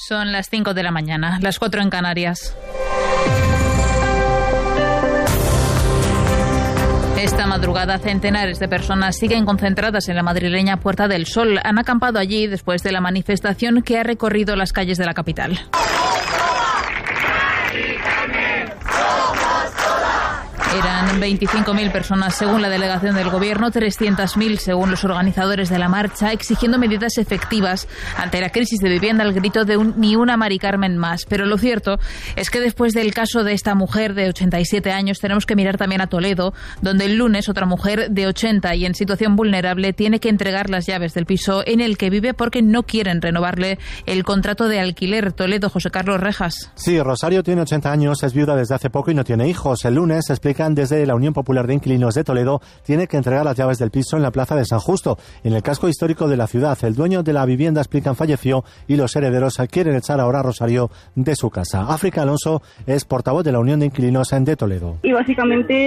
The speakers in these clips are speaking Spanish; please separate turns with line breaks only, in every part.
Son las 5 de la mañana, las 4 en Canarias. Esta madrugada, centenares de personas siguen concentradas en la madrileña Puerta del Sol. Han acampado allí después de la manifestación que ha recorrido las calles de la capital. Eran 25.000 personas según la delegación del Gobierno, 300.000 según los organizadores de la marcha, exigiendo medidas efectivas ante la crisis de vivienda al grito de ni una Mari Carmen más. Pero lo cierto es que después del caso de esta mujer de 87 años tenemos que mirar también a Toledo, donde el lunes otra mujer de 80 y en situación vulnerable tiene que entregar las llaves del piso en el que vive porque no quieren renovarle el contrato de alquiler. Toledo, José Carlos Rejas.
Sí, Rosario tiene 80 años, es viuda desde hace poco y no tiene hijos. El lunes, explican desde la Unión Popular de Inquilinos de Toledo, tiene que entregar las llaves del piso en la plaza de San Justo, en el casco histórico de la ciudad. El dueño de la vivienda, explican, falleció y los herederos quieren echar ahora a Rosario de su casa. África Alonso es portavoz de la Unión de Inquilinos de Toledo.
Y básicamente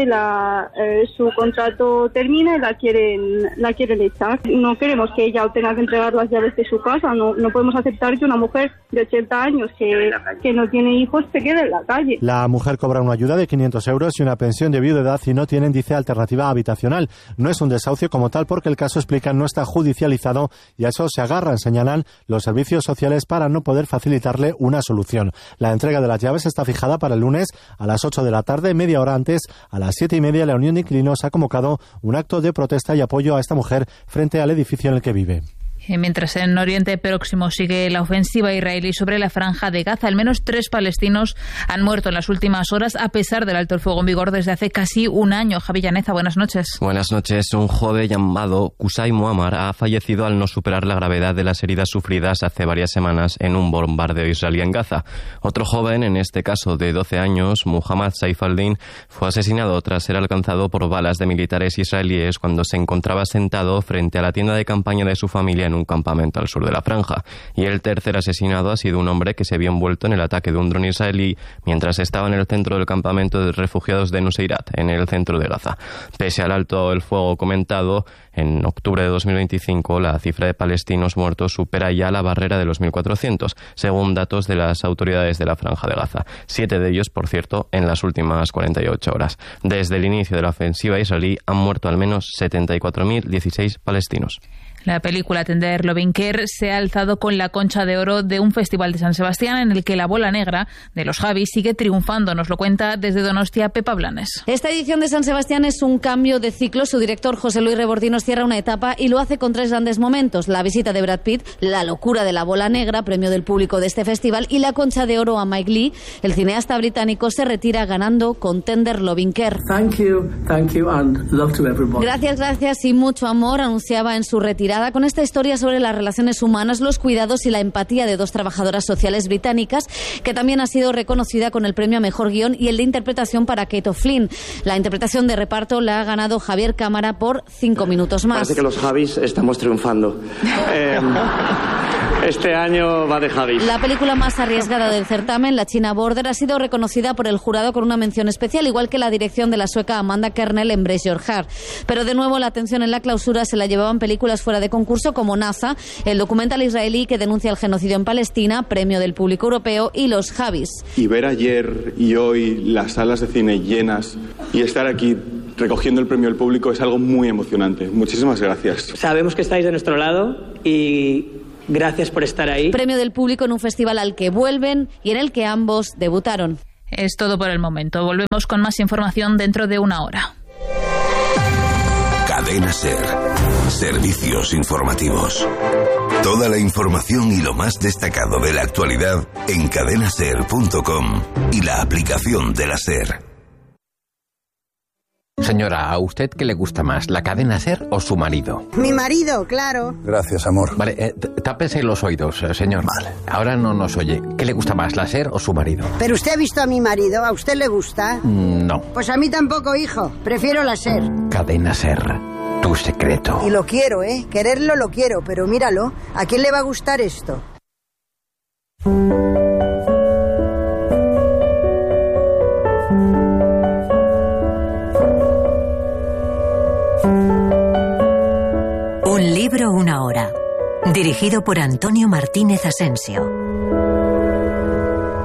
su contrato termina y la quieren echar. No queremos que ella tenga que entregar las llaves de su casa. No podemos aceptar que una mujer de 80 años que no tiene hijos se quede en la calle.
La mujer cobra una ayuda de 500 euros y una pensión de viudedad y no tienen, dice, alternativa habitacional. No es un desahucio como tal porque el caso, explican, no está judicializado y a eso se agarran, señalan, los servicios sociales para no poder facilitarle una solución. La entrega de las llaves está fijada para el lunes a las 8 de la tarde, media hora antes, a las 7:30, la Unión de Inquilinos ha convocado un acto de protesta y apoyo a esta mujer frente al edificio en el que vive.
Mientras en Oriente Próximo sigue la ofensiva israelí sobre la Franja de Gaza, al menos 3 palestinos han muerto en las últimas horas a pesar del alto el fuego en vigor desde hace casi un año. Javi Llaneza, buenas noches.
Buenas noches. Un joven llamado Qusay Muammar ha fallecido al no superar la gravedad de las heridas sufridas hace varias semanas en un bombardeo israelí en Gaza. Otro joven, en este caso de 12 años, Muhammad Saif al-Din, fue asesinado tras ser alcanzado por balas de militares israelíes cuando se encontraba sentado frente a la tienda de campaña de su familia en un campamento al sur de la Franja. Y el tercer asesinado ha sido un hombre que se vio envuelto en el ataque de un dron israelí mientras estaba en el centro del campamento de refugiados de Nuseirat, en el centro de Gaza. Pese al alto el fuego comentado, en octubre de 2025 la cifra de palestinos muertos supera ya la barrera de los 1.400, según datos de las autoridades de la Franja de Gaza. 7 de ellos, por cierto, en las últimas 48 horas. Desde el inicio de la ofensiva israelí han muerto al menos 74.016 palestinos.
La película Tender Loving Care se ha alzado con la Concha de Oro de un festival de San Sebastián en el que la bola negra de los Javis sigue triunfando. Nos lo cuenta desde Donostia Pepa Blanes.
Esta edición de San Sebastián es un cambio de ciclo. Su director José Luis Rebordinos cierra una etapa y lo hace con 3 grandes momentos: la visita de Brad Pitt, la locura de la bola negra, premio del público de este festival, y la Concha de Oro a Mike Leigh. El cineasta británico se retira ganando con Tender Loving Care.
Thank you and love to everybody.
Gracias y mucho amor, anunciaba en su retirada, con esta historia sobre las relaciones humanas, los cuidados y la empatía de 2 trabajadoras sociales británicas, que también ha sido reconocida con el premio a Mejor Guión y el de interpretación para Kate O'Flynn. La interpretación de reparto la ha ganado Javier Cámara por 5 minutos más.
Parece que los Javis estamos triunfando. Este año va de Javis.
La película más arriesgada del certamen, La China Border, ha sido reconocida por el jurado con una mención especial, igual que la dirección de la sueca Amanda Kernel en Brace Your Heart. Pero de nuevo la atención en la clausura se la llevaban películas fuera de concurso como NASA, el documental israelí que denuncia el genocidio en Palestina, premio del público europeo, y Los Javis.
Y ver ayer y hoy las salas de cine llenas y estar aquí recogiendo el premio del público es algo muy emocionante. Muchísimas gracias.
Sabemos que estáis de nuestro lado y gracias por estar ahí.
Premio del público en un festival al que vuelven y en el que ambos debutaron.
Es todo por el momento. Volvemos con más información dentro de una hora.
Cadena SER. Servicios informativos. Toda la información y lo más destacado de la actualidad en cadenaser.com y la aplicación de la SER.
Señora, ¿a usted qué le gusta más, la cadena SER o su marido?
Mi marido, claro.
Gracias, amor. Vale, tápese los oídos, señor. Vale. Ahora no nos oye. ¿Qué le gusta más, la SER o su marido?
¿Pero usted ha visto a mi marido? ¿A usted le gusta?
No.
Pues a mí tampoco, hijo. Prefiero la SER.
Cadena SER. Tu secreto.
Y lo quiero, Quererlo lo quiero, pero míralo. ¿A quién le va a gustar esto?
Un libro, una hora. Dirigido por Antonio Martínez Asensio.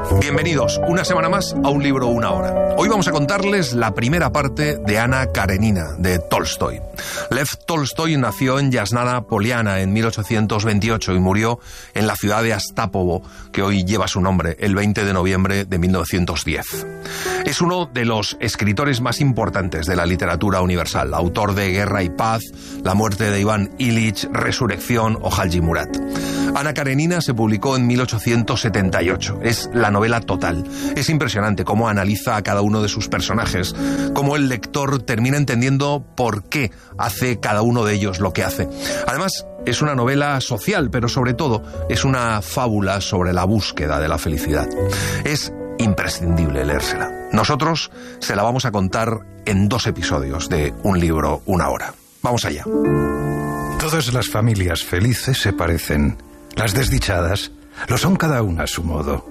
Bienvenidos una semana más a Un libro, una hora. Hoy vamos a contarles la primera parte de Ana Karenina, de Tolstoy. Lev Tolstoy nació en Yasnaya Poliana en 1828 y murió en la ciudad de Astapovo, que hoy lleva su nombre, el 20 de noviembre de 1910. Es uno de los escritores más importantes de la literatura universal, autor de Guerra y Paz, La muerte de Iván Ilich, Resurrección o Halji Murat. Ana Karenina se publicó en 1878. Es la novela total. Es impresionante cómo analiza a cada uno de sus personajes, cómo el lector termina entendiendo por qué hace cada uno de ellos lo que hace. Además, es una novela social, pero sobre todo es una fábula sobre la búsqueda de la felicidad. Es imprescindible leérsela. Nosotros se la vamos a contar en 2 episodios de Un libro, una hora. Vamos allá.
Todas las familias felices se parecen. Las desdichadas lo son cada una a su modo.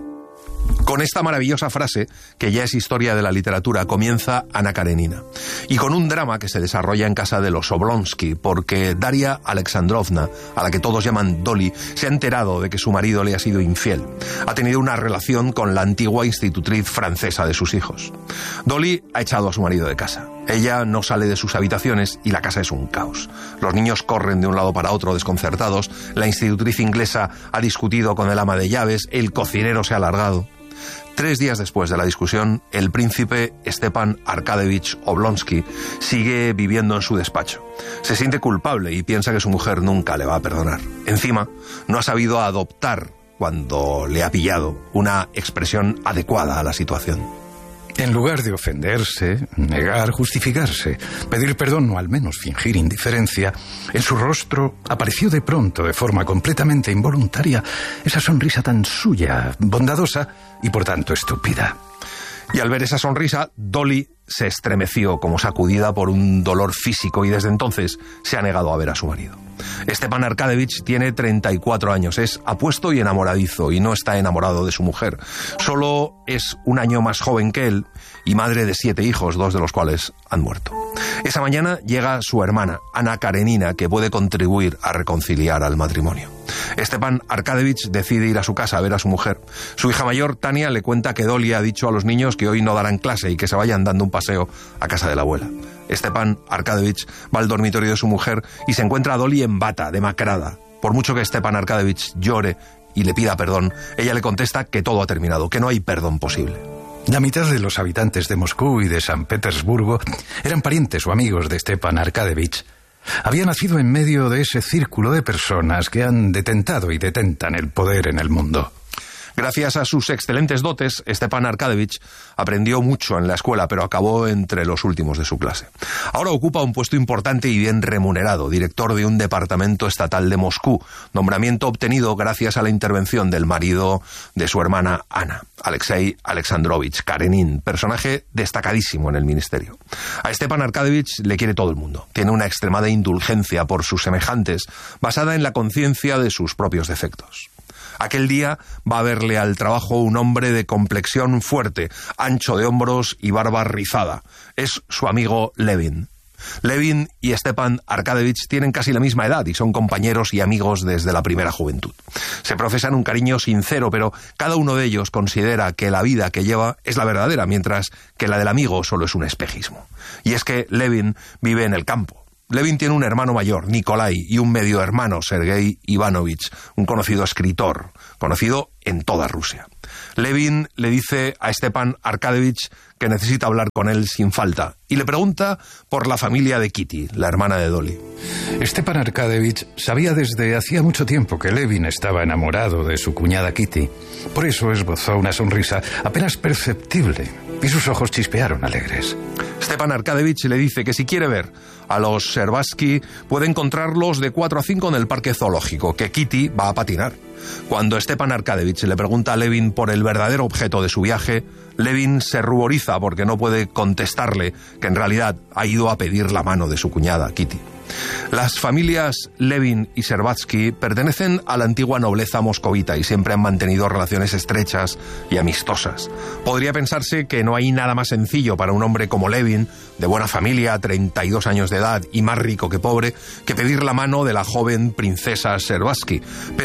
Con esta maravillosa frase, que ya es historia de la literatura, comienza Ana Karenina. Y con un drama que se desarrolla en casa de los Oblonsky, porque Daria Alexandrovna, a la que todos llaman Dolly, se ha enterado de que su marido le ha sido infiel. Ha tenido una relación con la antigua institutriz francesa de sus hijos. Dolly ha echado a su marido de casa. Ella no sale de sus habitaciones y la casa es un caos. Los niños corren de un lado para otro desconcertados, la institutriz inglesa ha discutido con el ama de llaves, el cocinero se ha largado. 3 días después de la discusión, el príncipe Stepan Arkadevich Oblonsky sigue viviendo en su despacho. Se siente culpable y piensa que su mujer nunca le va a perdonar. Encima, no ha sabido adoptar, cuando le ha pillado, una expresión adecuada a la situación.
En lugar de ofenderse, negar, justificarse, pedir perdón o al menos fingir indiferencia, en su rostro apareció de pronto, de forma completamente involuntaria, esa sonrisa tan suya, bondadosa y por tanto estúpida.
Y al ver esa sonrisa, Dolly se estremeció como sacudida por un dolor físico y desde entonces se ha negado a ver a su marido. Stepan Arkadevich tiene 34 años, es apuesto y enamoradizo y no está enamorado de su mujer. Solo es un año más joven que él y madre de 7 hijos, 2 de los cuales han muerto. Esa mañana llega su hermana, Ana Karenina, que puede contribuir a reconciliar al matrimonio. Stepan Arkadevich decide ir a su casa a ver a su mujer. Su hija mayor, Tania, le cuenta que Dolly ha dicho a los niños que hoy no darán clase y que se vayan dando un paseo a casa de la abuela. Stepan Arkadevich va al dormitorio de su mujer y se encuentra a Dolly en bata, demacrada. Por mucho que Stepan Arkadevich llore y le pida perdón, ella le contesta que todo ha terminado, que no hay perdón posible.
La mitad de los habitantes de Moscú y de San Petersburgo eran parientes o amigos de Stepan Arkadevich. Había nacido en medio de ese círculo de personas que han detentado y detentan el poder en el mundo.
Gracias a sus excelentes dotes, Stepan Arkadevich aprendió mucho en la escuela, pero acabó entre los últimos de su clase. Ahora ocupa un puesto importante y bien remunerado, director de un departamento estatal de Moscú, nombramiento obtenido gracias a la intervención del marido de su hermana Ana, Alexei Alexandrovich Karenin, personaje destacadísimo en el ministerio. A Stepan Arkadevich le quiere todo el mundo. Tiene una extremada indulgencia por sus semejantes, basada en la conciencia de sus propios defectos. Aquel día va a verle al trabajo un hombre de complexión fuerte, ancho de hombros y barba rizada. Es su amigo Levin. Levin y Stepan Arkadevich tienen casi la misma edad y son compañeros y amigos desde la primera juventud. Se profesan un cariño sincero, pero cada uno de ellos considera que la vida que lleva es la verdadera, mientras que la del amigo solo es un espejismo. Y es que Levin vive en el campo. Levin tiene un hermano mayor, Nikolai, y un medio hermano, Sergei Ivanovich, un conocido escritor, conocido en toda Rusia. Levin le dice a Stepan Arkadevich que necesita hablar con él sin falta y le pregunta por la familia de Kitty, la hermana de Dolly.
Stepan Arkadevich sabía desde hacía mucho tiempo que Levin estaba enamorado de su cuñada Kitty. Por eso esbozó una sonrisa apenas perceptible y sus ojos chispearon alegres.
Stepan Arkadevich le dice que si quiere ver a los Shcherbatsky puede encontrarlos de 4 a 5 en el parque zoológico, que Kitty va a patinar. Cuando Stepan Arkadevich le pregunta a Levin por el verdadero objeto de su viaje, Levin se ruboriza porque no puede contestarle que en realidad ha ido a pedir la mano de su cuñada, Kitty. Las familias Levin y Shcherbatsky pertenecen a la antigua nobleza moscovita y siempre han mantenido relaciones estrechas y amistosas. Podría pensarse que no hay nada más sencillo para un hombre como Levin, de buena familia, 32 años de edad y más rico que pobre, que pedir la mano de la joven princesa Shcherbatsky. Pero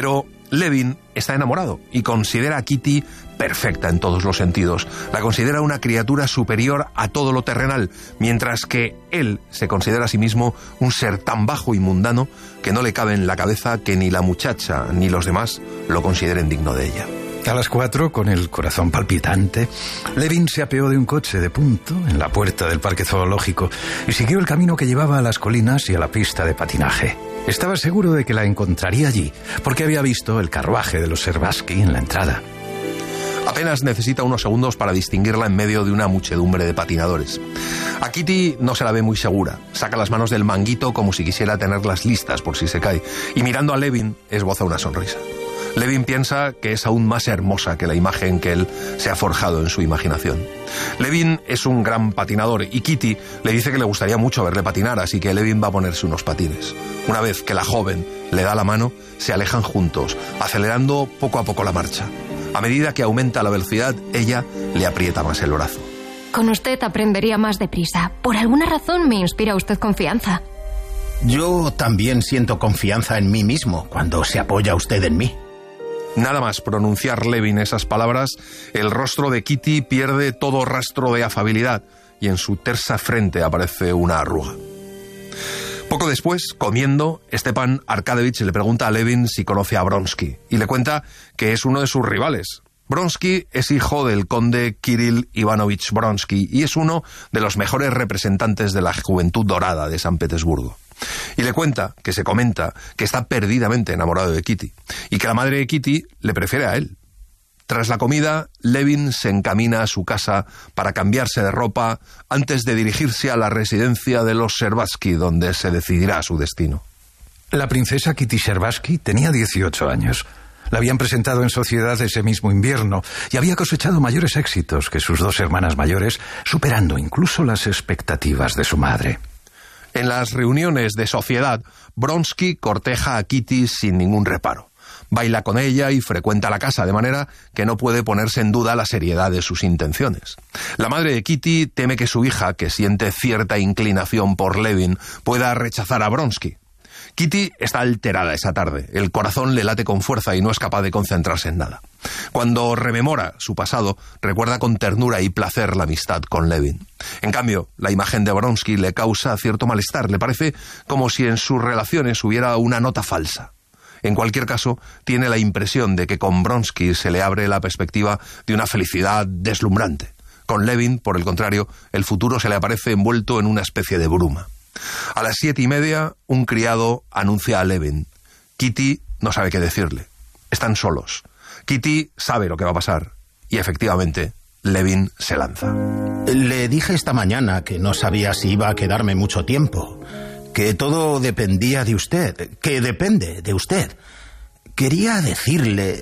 Levin está enamorado y considera a Kitty perfecta en todos los sentidos. La considera una criatura superior a todo lo terrenal, mientras que él se considera a sí mismo un ser tan bajo y mundano que no le cabe en la cabeza que ni la muchacha ni los demás lo consideren digno de ella.
A las 4, con el corazón palpitante, Levin se apeó de un coche de punto en la puerta del parque zoológico y siguió el camino que llevaba a las colinas y a la pista de patinaje. Estaba seguro de que la encontraría allí, porque había visto el carruaje de los Serbaski en la entrada.
Apenas necesita unos segundos para distinguirla en medio de una muchedumbre de patinadores. A Kitty no se la ve muy segura. Saca las manos del manguito como si quisiera tenerlas listas por si se cae. Y mirando a Levin, esboza una sonrisa. Levin piensa que es aún más hermosa que la imagen que él se ha forjado en su imaginación. Levin es un gran patinador y Kitty le dice que le gustaría mucho verle patinar, así que Levin va a ponerse unos patines. Una vez que la joven le da la mano, se alejan juntos, acelerando poco a poco la marcha. A medida que aumenta la velocidad, ella le aprieta más el brazo.
Con usted aprendería más deprisa. Por alguna razón me inspira usted confianza.
Yo también siento confianza en mí mismo cuando se apoya usted en mí.
Nada más pronunciar Levin esas palabras, el rostro de Kitty pierde todo rastro de afabilidad y en su tersa frente aparece una arruga. Poco después, comiendo, Stepan Arkadevich le pregunta a Levin si conoce a Bronsky y le cuenta que es uno de sus rivales. Bronsky es hijo del conde Kirill Ivanovich Bronsky y es uno de los mejores representantes de la juventud dorada de San Petersburgo. Y le cuenta, que se comenta, que está perdidamente enamorado de Kitty y que la madre de Kitty le prefiere a él. Tras la comida, Levin se encamina a su casa para cambiarse de ropa antes de dirigirse a la residencia de los Serbaski, donde se decidirá su destino.
La princesa Kitty Serbaski tenía 18 años. La habían presentado en sociedad ese mismo invierno y había cosechado mayores éxitos que sus 2 hermanas mayores, superando incluso las expectativas de su madre.
En las reuniones de sociedad, Bronsky corteja a Kitty sin ningún reparo. Baila con ella y frecuenta la casa, de manera que no puede ponerse en duda la seriedad de sus intenciones. La madre de Kitty teme que su hija, que siente cierta inclinación por Levin, pueda rechazar a Bronsky. Kitty está alterada esa tarde. El corazón le late con fuerza y no es capaz de concentrarse en nada. Cuando rememora su pasado, recuerda con ternura y placer la amistad con Levin. En cambio, la imagen de Bronsky le causa cierto malestar. Le parece como si en sus relaciones hubiera una nota falsa. En cualquier caso, tiene la impresión de que con Bronsky se le abre la perspectiva de una felicidad deslumbrante. Con Levin, por el contrario, el futuro se le aparece envuelto en una especie de bruma. A las 7:30, un criado anuncia a Levin. Kitty no sabe qué decirle. Están solos. Kitty sabe lo que va a pasar. Y efectivamente, Levin se lanza.
Le dije esta mañana que no sabía si iba a quedarme mucho tiempo. Que todo dependía de usted. Que depende de usted. Quería decirle...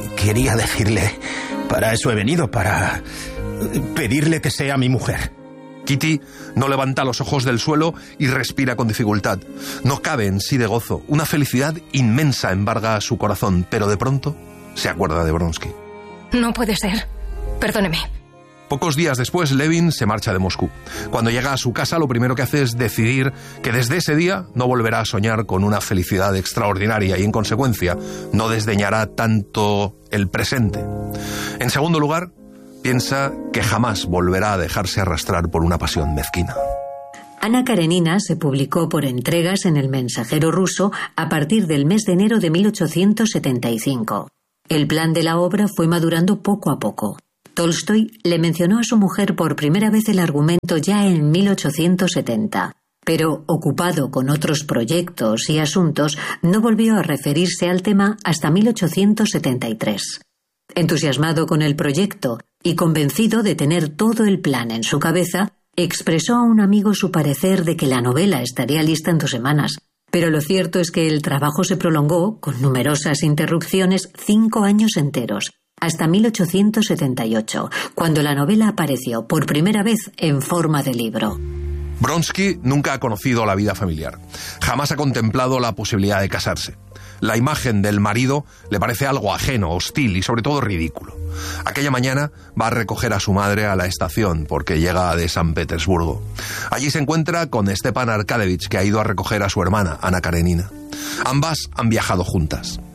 Para eso he venido, para pedirle que sea mi mujer.
Kitty no levanta los ojos del suelo y respira con dificultad. No cabe en sí de gozo. Una felicidad inmensa embarga su corazón, pero de pronto se acuerda de Bronsky.
No puede ser. Perdóneme.
Pocos días después, Levin se marcha de Moscú. Cuando llega a su casa, lo primero que hace es decidir que desde ese día no volverá a soñar con una felicidad extraordinaria y, en consecuencia, no desdeñará tanto el presente. En segundo lugar, piensa que jamás volverá a dejarse arrastrar por una pasión mezquina.
Ana Karenina se publicó por entregas en El Mensajero ruso a partir del mes de enero de 1875. El plan de la obra fue madurando poco a poco. Tolstoy le mencionó a su mujer por primera vez el argumento ya en 1870, pero ocupado con otros proyectos y asuntos, no volvió a referirse al tema hasta 1873. Entusiasmado con el proyecto y convencido de tener todo el plan en su cabeza, expresó a un amigo su parecer de que la novela estaría lista en 2 semanas. Pero lo cierto es que el trabajo se prolongó, con numerosas interrupciones, 5 años enteros, hasta 1878, cuando la novela apareció por primera vez en forma de libro.
Bronsky nunca ha conocido la vida familiar. Jamás ha contemplado la posibilidad de casarse. La imagen del marido le parece algo ajeno, hostil y sobre todo ridículo. Aquella mañana va a recoger a su madre a la estación porque llega de San Petersburgo. Allí se encuentra con Stepan Arkadevich, que ha ido a recoger a su hermana, Ana Karenina. Ambas han viajado juntas.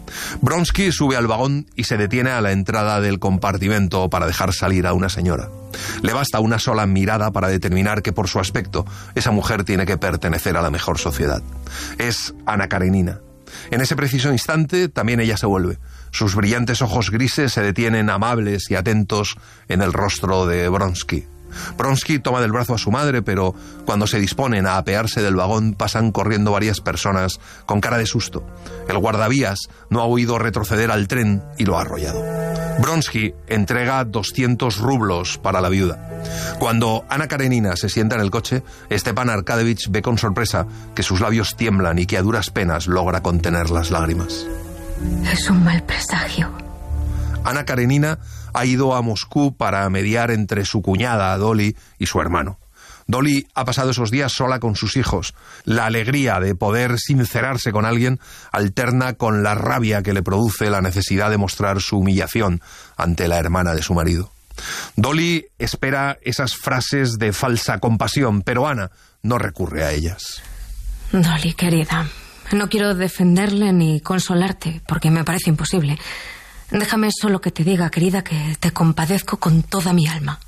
Bronsky sube al vagón y se detiene a la entrada del compartimento para dejar salir a una señora. Le basta una sola mirada para determinar que por su aspecto esa mujer tiene que pertenecer a la mejor sociedad. Es Anna Karenina. En ese preciso instante también ella se vuelve. Sus brillantes ojos grises se detienen amables y atentos en el rostro de Bronsky. Bronsky toma del brazo a su madre, pero cuando se disponen a apearse del vagón pasan corriendo varias personas con cara de susto. El guardavías no ha oído retroceder al tren y lo ha arrollado. Bronsky entrega 200 rublos para la viuda. Cuando Anna Karenina se sienta en el coche, Stepan Arkadievich ve con sorpresa que sus labios tiemblan y que a duras penas logra contener las lágrimas.
Es un mal presagio.
Anna Karenina ha ido a Moscú para mediar entre su cuñada, Dolly, y su hermano. Dolly ha pasado esos días sola con sus hijos. La alegría de poder sincerarse con alguien alterna con la rabia que le produce la necesidad de mostrar su humillación ante la hermana de su marido. Dolly espera esas frases de falsa compasión, pero Anna no recurre a ellas.
Dolly, querida, no quiero defenderle ni consolarte, porque me parece imposible. Déjame solo que te diga, querida, que te compadezco con toda mi alma.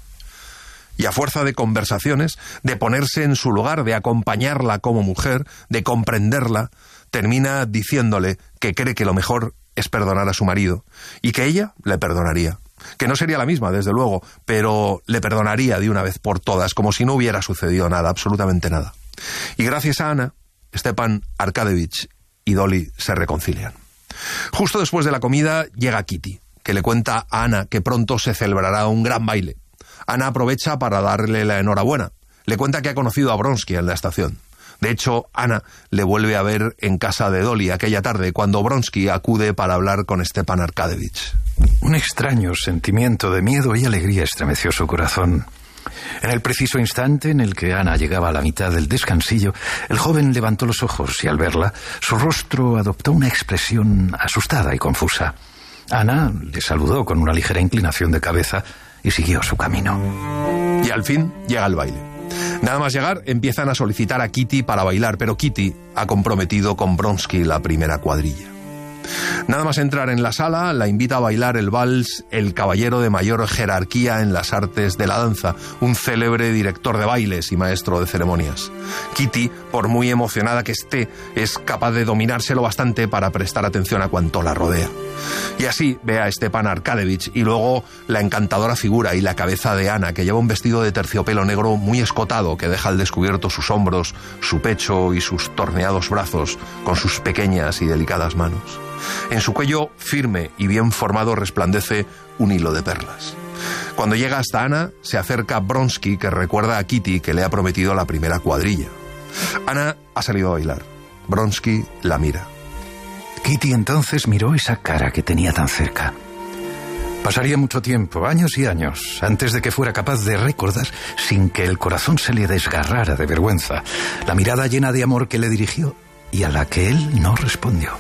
Y a fuerza de conversaciones, de ponerse en su lugar, de acompañarla como mujer, de comprenderla, termina diciéndole que cree que lo mejor es perdonar a su marido y que ella le perdonaría. Que no sería la misma, desde luego, pero le perdonaría de una vez por todas, como si no hubiera sucedido nada, absolutamente nada. Y gracias a Anna, Stepan Arkadievich y Dolly se reconcilian. Justo después de la comida llega Kitty, que le cuenta a Anna que pronto se celebrará un gran baile. Anna aprovecha para darle la enhorabuena. Le cuenta que ha conocido a Bronsky en la estación. De hecho, Anna le vuelve a ver en casa de Dolly aquella tarde, cuando Bronsky acude para hablar con Stepan Arkadievich.
Un extraño sentimiento de miedo y alegría estremeció su corazón. En el preciso instante en el que Ana llegaba a la mitad del descansillo, el joven levantó los ojos y al verla, su rostro adoptó una expresión asustada y confusa. Ana le saludó con una ligera inclinación de cabeza y siguió su camino.
Y al fin llega el baile. Nada más llegar, empiezan a solicitar a Kitty para bailar, pero Kitty ha comprometido con Bronsky la primera cuadrilla. Nada más entrar en la sala, la invita a bailar el vals el caballero de mayor jerarquía en las artes de la danza, un célebre director de bailes y maestro de ceremonias. Kitty, por muy emocionada que esté, es capaz de dominárselo bastante para prestar atención a cuanto la rodea. Y así ve a Stepan Arkadievich y luego la encantadora figura y la cabeza de Ana, que lleva un vestido de terciopelo negro muy escotado que deja al descubierto sus hombros, su pecho y sus torneados brazos con sus pequeñas y delicadas manos. En su cuello firme y bien formado resplandece un hilo de perlas. Cuando llega hasta Ana, se acerca Bronsky, que recuerda a Kitty que le ha prometido la primera cuadrilla. Ana ha salido a bailar. Bronsky la mira.
Kitty entonces miró esa cara que tenía tan cerca. Pasaría mucho tiempo, años y años, antes de que fuera capaz de recordar, sin que el corazón se le desgarrara de vergüenza, la mirada llena de amor que le dirigió y a la que él no respondió.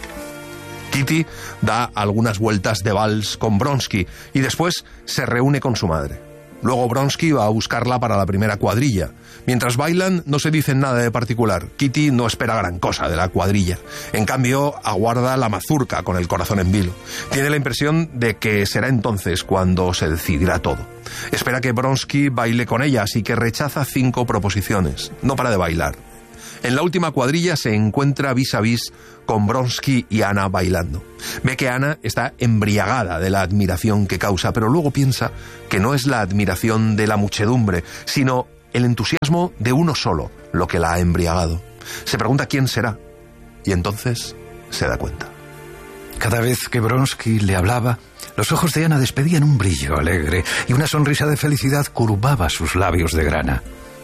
Kitty da algunas vueltas de vals con Bronsky y después se reúne con su madre. Luego Bronsky va a buscarla para la primera cuadrilla. Mientras bailan no se dicen nada de particular. Kitty no espera gran cosa de la cuadrilla. En cambio, aguarda la mazurca con el corazón en vilo. Tiene la impresión de que será entonces cuando se decidirá todo. Espera que Bronsky baile con ella, así que rechaza 5 proposiciones. No para de bailar. En la última cuadrilla se encuentra vis a vis con Bronsky y Ana bailando. Ve que Ana está embriagada de la admiración que causa, pero luego piensa que no es la admiración de la muchedumbre, sino el entusiasmo de uno solo lo que la ha embriagado. Se pregunta quién será, y entonces se da cuenta.
Cada vez que Bronsky le hablaba, los ojos de Ana despedían un brillo alegre y una sonrisa de felicidad curvaba sus labios de grana.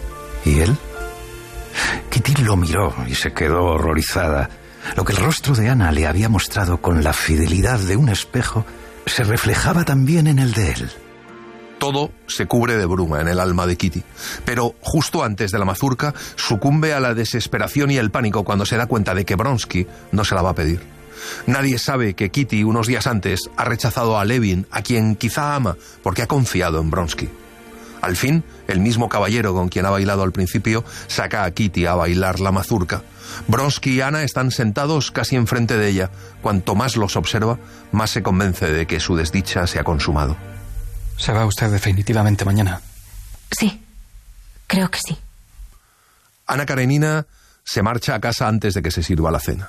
¿Y él? Kitty lo miró y se quedó horrorizada. Lo que el rostro de Ana le había mostrado con la fidelidad de un espejo se reflejaba también en el de él.
Todo se cubre de bruma en el alma de Kitty, pero justo antes de la mazurca sucumbe a la desesperación y el pánico cuando se da cuenta de que Bronsky no se la va a pedir. Nadie sabe que Kitty unos días antes ha rechazado a Levin, a quien quizá ama porque ha confiado en Bronsky. Al fin, el mismo caballero con quien ha bailado al principio saca a Kitty a bailar la mazurca. Bronsky y Ana están sentados casi enfrente de ella. Cuanto más los observa, más se convence de que su desdicha se ha consumado.
¿Se va usted definitivamente mañana?
Sí, creo que sí.
Ana Karenina se marcha a casa antes de que se sirva la cena.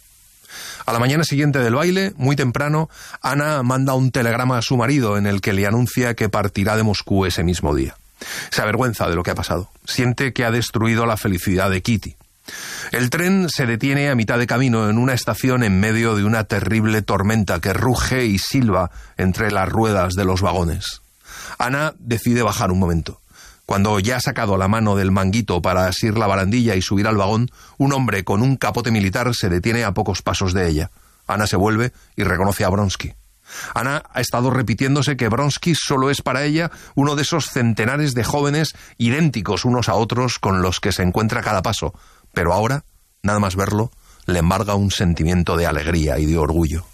A la mañana siguiente del baile, muy temprano, Ana manda un telegrama a su marido en el que le anuncia que partirá de Moscú ese mismo día. Se avergüenza de lo que ha pasado. Siente que ha destruido la felicidad de Kitty. El tren se detiene a mitad de camino en una estación en medio de una terrible tormenta que ruge y silba entre las ruedas de los vagones. Ana decide bajar un momento. Cuando ya ha sacado la mano del manguito para asir la barandilla y subir al vagón, un hombre con un capote militar se detiene a pocos pasos de ella. Ana se vuelve y reconoce a Bronsky. Ana ha estado repitiéndose que Bronsky solo es para ella uno de esos centenares de jóvenes idénticos unos a otros con los que se encuentra a cada paso, pero ahora, nada más verlo, le embarga un sentimiento de alegría y de orgullo.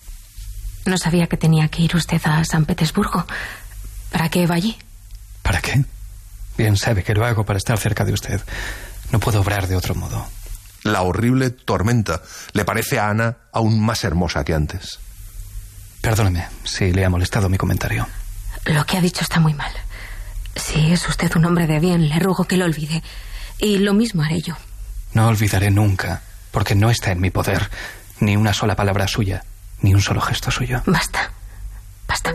No sabía que tenía que ir usted a San Petersburgo. ¿Para qué va allí?
¿Para qué? Bien sabe que lo hago para estar cerca de usted. No puedo obrar de otro modo.
La horrible tormenta le parece a Ana aún más hermosa que antes.
Perdóneme si le ha molestado mi comentario.
Lo que ha dicho está muy mal. Si es usted un hombre de bien, le ruego que lo olvide. Y lo mismo haré yo.
No olvidaré nunca, porque no está en mi poder ni una sola palabra suya, ni un solo gesto suyo.
Basta. Basta.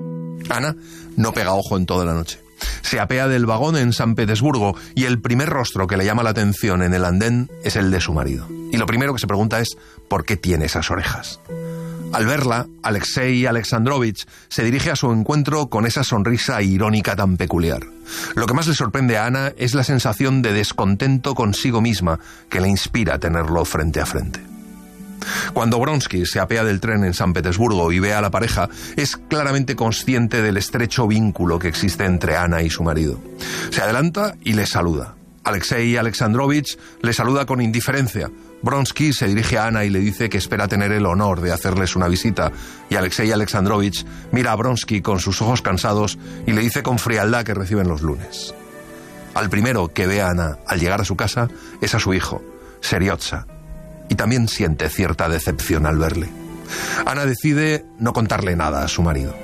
Ana no pega ojo en toda la noche. Se apea del vagón en San Petersburgo y el primer rostro que le llama la atención en el andén es el de su marido. Y lo primero que se pregunta es ¿por qué tiene esas orejas? Al verla, Alexei Alexandrovich se dirige a su encuentro con esa sonrisa irónica tan peculiar. Lo que más le sorprende a Ana es la sensación de descontento consigo misma que le inspira tenerlo frente a frente. Cuando Bronsky se apea del tren en San Petersburgo y ve a la pareja, es claramente consciente del estrecho vínculo que existe entre Ana y su marido. Se adelanta y le saluda. Alexei Alexandrovich le saluda con indiferencia. Bronsky se dirige a Ana y le dice que espera tener el honor de hacerles una visita, y Alexei Alexandrovich mira a Bronsky con sus ojos cansados y le dice con frialdad que reciben los lunes. Al primero que ve a Ana al llegar a su casa es a su hijo, Seriotsa, y también siente cierta decepción al verle. Ana decide no contarle nada a su marido.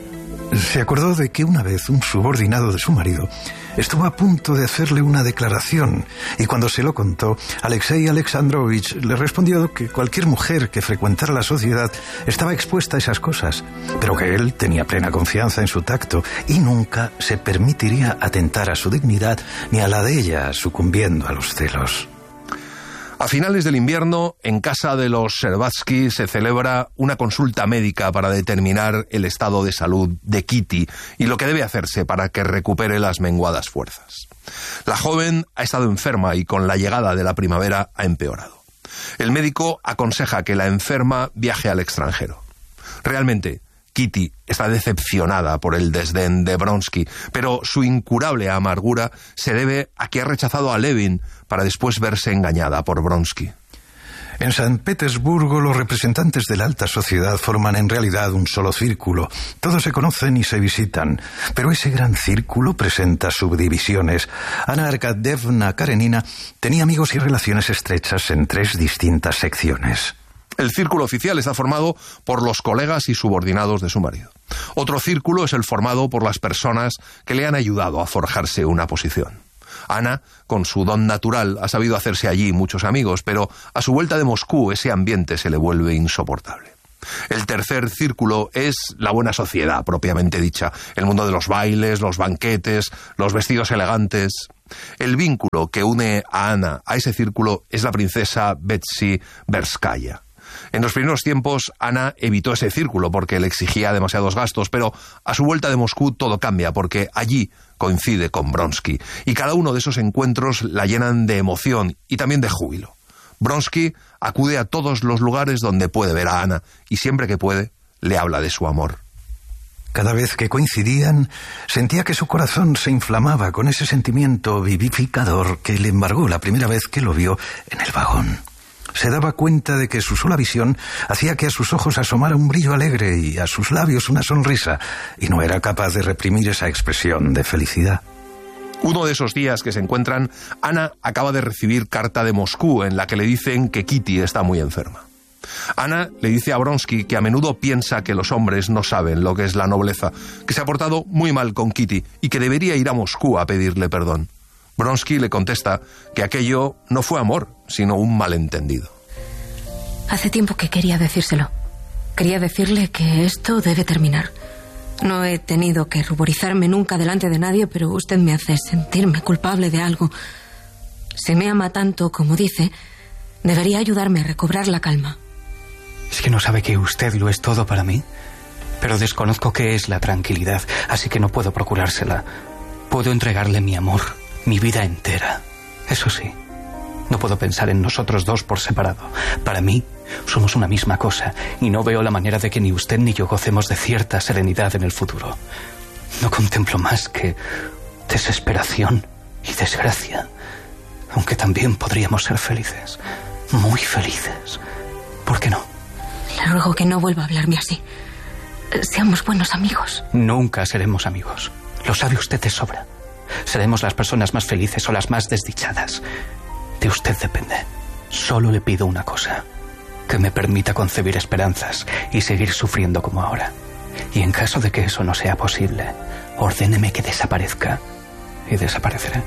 Se acordó de que una vez un subordinado de su marido estuvo a punto de hacerle una declaración, y cuando se lo contó, Alexei Alexandrovich le respondió que cualquier mujer que frecuentara la sociedad estaba expuesta a esas cosas, pero que él tenía plena confianza en su tacto y nunca se permitiría atentar a su dignidad ni a la de ella sucumbiendo a los celos.
A finales del invierno, en casa de los Sherbatsky se celebra una consulta médica para determinar el estado de salud de Kitty y lo que debe hacerse para que recupere las menguadas fuerzas. La joven ha estado enferma y con la llegada de la primavera ha empeorado. El médico aconseja que la enferma viaje al extranjero. Realmente, Kitty está decepcionada por el desdén de Bronsky, pero su incurable amargura se debe a que ha rechazado a Levin para después verse engañada por Bronsky.
En San Petersburgo los representantes de la alta sociedad forman en realidad un solo círculo. Todos se conocen y se visitan, pero ese gran círculo presenta subdivisiones. Ana Arkadievna Karenina tenía amigos y relaciones estrechas en 3 distintas secciones.
El círculo oficial está formado por los colegas y subordinados de su marido. Otro círculo es el formado por las personas que le han ayudado a forjarse una posición. Ana, con su don natural, ha sabido hacerse allí muchos amigos, pero a su vuelta de Moscú ese ambiente se le vuelve insoportable. El tercer círculo es la buena sociedad, propiamente dicha, el mundo de los bailes, los banquetes, los vestidos elegantes. El vínculo que une a Ana a ese círculo es la princesa Betsy Verskaya. En los primeros tiempos, Ana evitó ese círculo porque le exigía demasiados gastos, pero a su vuelta de Moscú todo cambia porque allí coincide con Bronsky y cada uno de esos encuentros la llenan de emoción y también de júbilo. Bronsky acude a todos los lugares donde puede ver a Ana y siempre que puede le habla de su amor.
Cada vez que coincidían, sentía que su corazón se inflamaba con ese sentimiento vivificador que le embargó la primera vez que lo vio en el vagón. Se daba cuenta de que su sola visión hacía que a sus ojos asomara un brillo alegre y a sus labios una sonrisa, y no era capaz de reprimir esa expresión de felicidad.
Uno de esos días que se encuentran, Ana acaba de recibir carta de Moscú en la que le dicen que Kitty está muy enferma. Ana le dice a Bronsky que a menudo piensa que los hombres no saben lo que es la nobleza, que se ha portado muy mal con Kitty y que debería ir a Moscú a pedirle perdón. Bronsky le contesta que aquello no fue amor, sino un malentendido.
Hace tiempo que quería decírselo. Quería decirle que esto debe terminar. No he tenido que ruborizarme nunca delante de nadie, pero usted me hace sentirme culpable de algo. Si me ama tanto como dice, debería ayudarme a recobrar la calma.
¿Es que no sabe que usted lo es todo para mí? Pero desconozco qué es la tranquilidad, así que no puedo procurársela. Puedo entregarle mi amor, mi vida entera. Eso sí, no puedo pensar en nosotros dos por separado. Para mí, somos una misma cosa y no veo la manera de que ni usted ni yo gocemos de cierta serenidad en el futuro. No contemplo más que desesperación y desgracia, aunque también podríamos ser felices, muy felices. ¿Por qué no?
Le ruego que no vuelva a hablarme así. Seamos buenos amigos.
Nunca seremos amigos. Lo sabe usted de sobra. Seremos las personas más felices o las más desdichadas. De usted depende. Solo le pido una cosa: que me permita concebir esperanzas y seguir sufriendo como ahora. Y en caso de que eso no sea posible, ordéneme que desaparezca y desapareceré.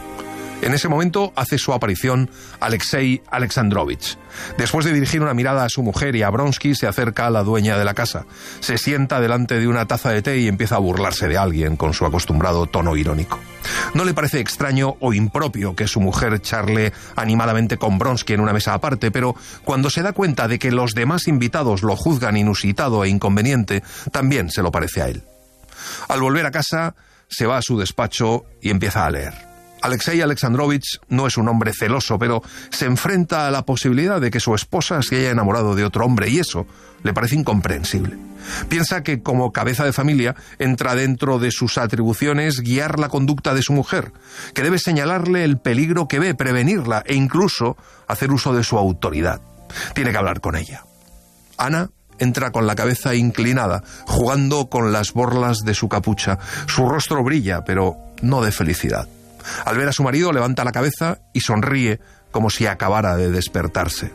En ese momento hace su aparición Alexei Alexandrovich. Después de dirigir una mirada a su mujer y a Bronsky, se acerca a la dueña de la casa. Se sienta delante de una taza de té y empieza a burlarse de alguien con su acostumbrado tono irónico. No le parece extraño o impropio que su mujer charle animadamente con Bronsky en una mesa aparte, pero cuando se da cuenta de que los demás invitados lo juzgan inusitado e inconveniente, también se lo parece a él. Al volver a casa, se va a su despacho y empieza a leer. Alexei Alexandrovich no es un hombre celoso, pero se enfrenta a la posibilidad de que su esposa se haya enamorado de otro hombre y eso le parece incomprensible. Piensa que como cabeza de familia entra dentro de sus atribuciones guiar la conducta de su mujer, que debe señalarle el peligro que ve, prevenirla e incluso hacer uso de su autoridad. Tiene que hablar con ella. Ana entra con la cabeza inclinada, jugando con las borlas de su capucha. Su rostro brilla, pero no de felicidad. Al ver a su marido, levanta la cabeza y sonríe como si acabara de despertarse.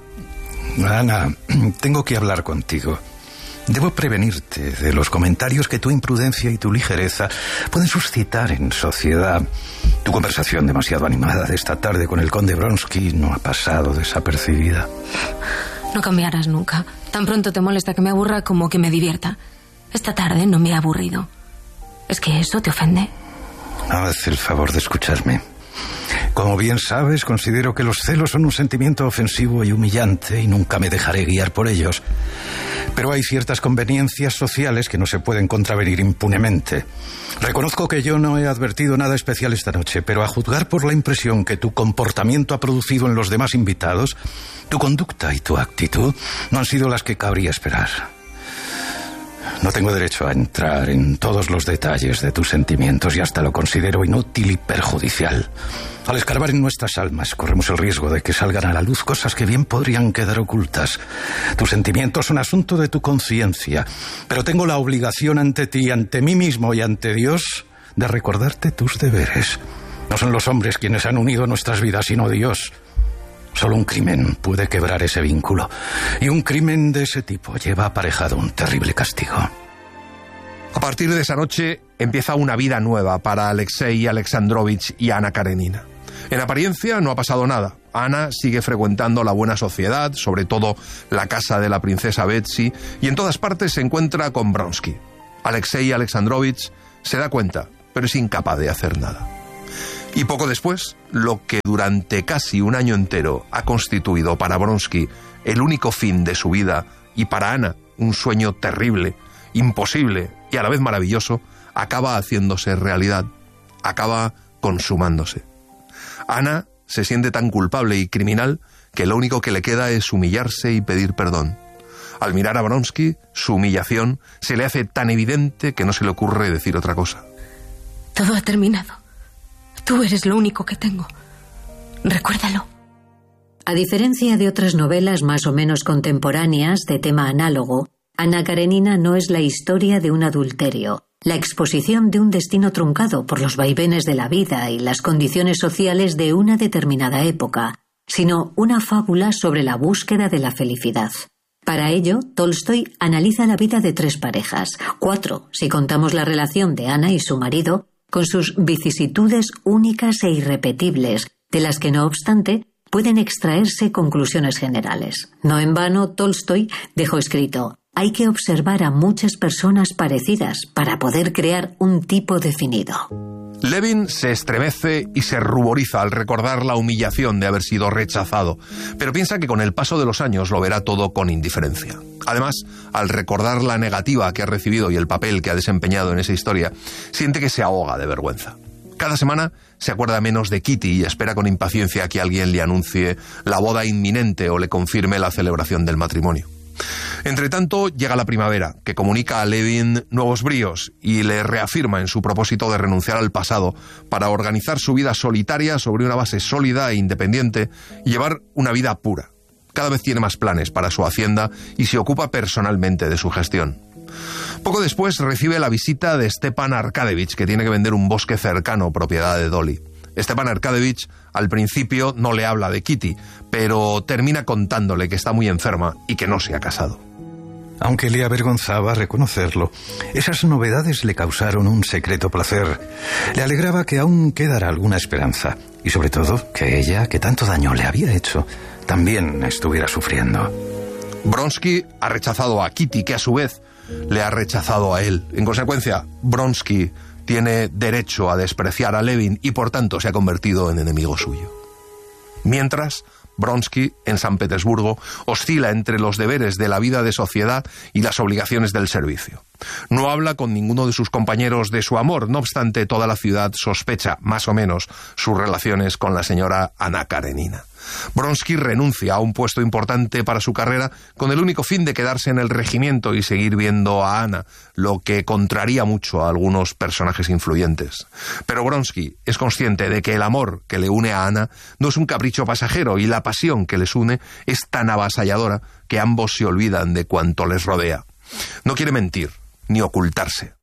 Ana, tengo que hablar contigo. Debo prevenirte de los comentarios que tu imprudencia y tu ligereza pueden suscitar en sociedad. Tu conversación demasiado animada de esta tarde con el conde Bronsky no ha pasado desapercibida.
No cambiarás nunca. Tan pronto te molesta que me aburra como que me divierta. Esta tarde no me ha aburrido. ¿Es que eso te ofende?
Haz el favor de escucharme. Como bien sabes, considero que los celos son un sentimiento ofensivo y humillante y nunca me dejaré guiar por ellos. Pero hay ciertas conveniencias sociales que no se pueden contravenir impunemente. Reconozco que yo no he advertido nada especial esta noche, pero a juzgar por la impresión que tu comportamiento ha producido en los demás invitados, tu conducta y tu actitud no han sido las que cabría esperar. No tengo derecho a entrar en todos los detalles de tus sentimientos y hasta lo considero inútil y perjudicial. Al escarbar en nuestras almas corremos el riesgo de que salgan a la luz cosas que bien podrían quedar ocultas. Tus sentimientos son asunto de tu conciencia, pero tengo la obligación ante ti, ante mí mismo y ante Dios de recordarte tus deberes. No son los hombres quienes han unido nuestras vidas, sino Dios. Solo un crimen puede quebrar ese vínculo. Y un crimen de ese tipo lleva aparejado un terrible castigo.
A partir de esa noche empieza una vida nueva para Alexei Alexandrovich y Ana Karenina. En apariencia no ha pasado nada. Ana sigue frecuentando la buena sociedad, sobre todo la casa de la princesa Betsy, y en todas partes se encuentra con Bronsky. Alexei Alexandrovich se da cuenta, pero es incapaz de hacer nada. Y poco después, lo que durante casi un año entero ha constituido para Bronsky el único fin de su vida y para Ana un sueño terrible, imposible y a la vez maravilloso, acaba haciéndose realidad, acaba consumándose. Ana se siente tan culpable y criminal que lo único que le queda es humillarse y pedir perdón. Al mirar a Bronsky, su humillación se le hace tan evidente que no se le ocurre decir otra cosa.
Todo ha terminado. Tú eres lo único que tengo. Recuérdalo.
A diferencia de otras novelas más o menos contemporáneas de tema análogo, Ana Karenina no es la historia de un adulterio, la exposición de un destino truncado por los vaivenes de la vida y las condiciones sociales de una determinada época, sino una fábula sobre la búsqueda de la felicidad. Para ello, Tolstói analiza la vida de 3 parejas, 4 si contamos la relación de Ana y su marido, con sus vicisitudes únicas e irrepetibles, de las que no obstante pueden extraerse conclusiones generales. No en vano, Tolstói dejó escrito: hay que observar a muchas personas parecidas para poder crear un tipo definido.
Levin se estremece y se ruboriza al recordar la humillación de haber sido rechazado, pero piensa que con el paso de los años lo verá todo con indiferencia. Además, al recordar la negativa que ha recibido y el papel que ha desempeñado en esa historia, siente que se ahoga de vergüenza. Cada semana se acuerda menos de Kitty y espera con impaciencia que alguien le anuncie la boda inminente o le confirme la celebración del matrimonio. Entretanto, llega la primavera, que comunica a Levin nuevos bríos y le reafirma en su propósito de renunciar al pasado para organizar su vida solitaria sobre una base sólida e independiente y llevar una vida pura. Cada vez tiene más planes para su hacienda y se ocupa personalmente de su gestión. Poco después recibe la visita de Stepan Arkadevich, que tiene que vender un bosque cercano, propiedad de Dolly. Stepan Arkadevich al principio no le habla de Kitty, pero termina contándole que está muy enferma y que no se ha casado.
Aunque le avergonzaba reconocerlo, esas novedades le causaron un secreto placer. Le alegraba que aún quedara alguna esperanza, y sobre todo que ella, que tanto daño le había hecho, también estuviera sufriendo.
Bronsky ha rechazado a Kitty, que a su vez le ha rechazado a él. En consecuencia, Bronsky tiene derecho a despreciar a Levin y por tanto se ha convertido en enemigo suyo. Mientras, Bronsky, en San Petersburgo, oscila entre los deberes de la vida de sociedad y las obligaciones del servicio. No habla con ninguno de sus compañeros de su amor, no obstante toda la ciudad sospecha, más o menos, sus relaciones con la señora Anna Karenina. Bronsky renuncia a un puesto importante para su carrera con el único fin de quedarse en el regimiento y seguir viendo a Ana, lo que contraría mucho a algunos personajes influyentes. Pero Bronsky es consciente de que el amor que le une a Ana no es un capricho pasajero y la pasión que les une es tan avasalladora que ambos se olvidan de cuanto les rodea. No quiere mentir ni ocultarse.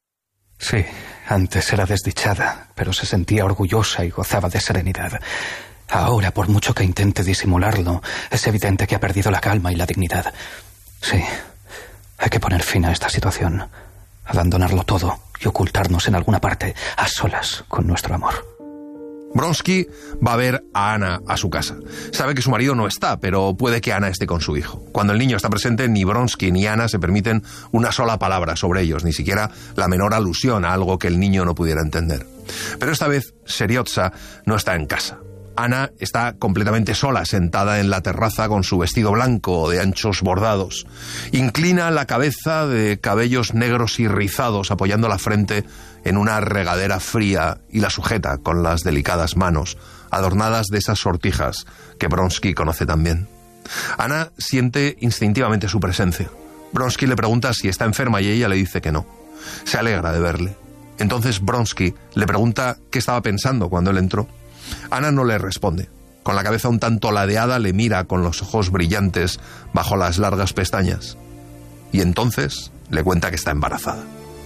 Sí, antes era desdichada, pero se sentía orgullosa y gozaba de serenidad. Ahora, por mucho que intente disimularlo, es evidente que ha perdido la calma y la dignidad. Sí, hay que poner fin a esta situación, abandonarlo todo y ocultarnos en alguna parte, a solas con nuestro amor.
Bronsky va a ver a Ana a su casa. Sabe que su marido no está, pero puede que Ana esté con su hijo. Cuando el niño está presente, ni Bronsky ni Ana se permiten una sola palabra sobre ellos, ni siquiera la menor alusión a algo que el niño no pudiera entender. Pero esta vez, Seriotsa no está en casa. Ana está completamente sola, sentada en la terraza con su vestido blanco de anchos bordados. Inclina la cabeza de cabellos negros y rizados, apoyando la frente en una regadera fría y la sujeta con las delicadas manos, adornadas de esas sortijas que Bronsky conoce tan bien. Ana siente instintivamente su presencia. Bronsky le pregunta si está enferma y ella le dice que no. Se alegra de verle. Entonces Bronsky le pregunta qué estaba pensando cuando él entró. Ana no le responde. Con la cabeza un tanto ladeada le mira con los ojos brillantes bajo las largas pestañas. Y entonces le cuenta que está embarazada.